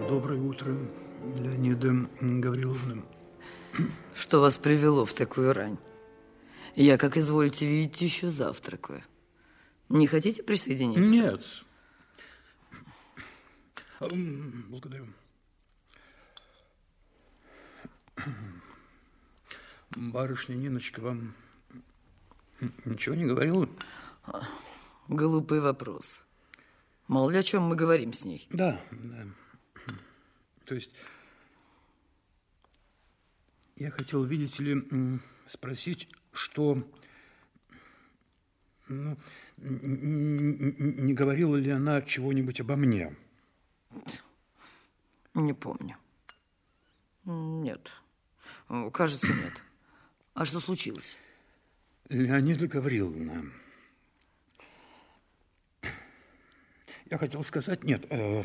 Доброе утро, Леонида Гавриловна. Что вас привело в такую рань? Я, как изволите видеть, еще завтракаю. Не хотите присоединиться? Нет. Благодарю. Барышня Ниночка вам ничего не говорила? Глупый вопрос. Мало ли о чем мы говорим с ней. Да. То есть я хотел, видите ли, спросить, что... не говорила ли она чего-нибудь обо мне? Не помню. Нет. Кажется, нет. А что случилось? Леонида Гавриловна, я хотел сказать, нет,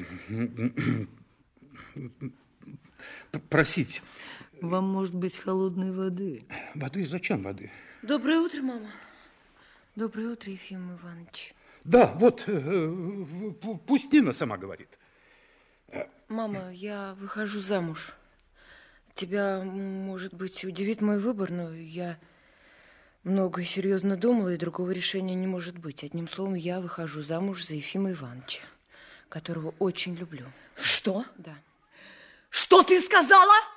просить. Вам, может быть, холодной воды? Воды? Зачем воды? Доброе утро, мама. Доброе утро, Ефим Иванович. Да, вот, пусть Нина сама говорит. Мама, я выхожу замуж. Тебя, может быть, удивит мой выбор, но я много и серьезно думала, и другого решения не может быть. Одним словом, я выхожу замуж за Ефима Ивановича, которого очень люблю. Что? Да. Что ты сказала?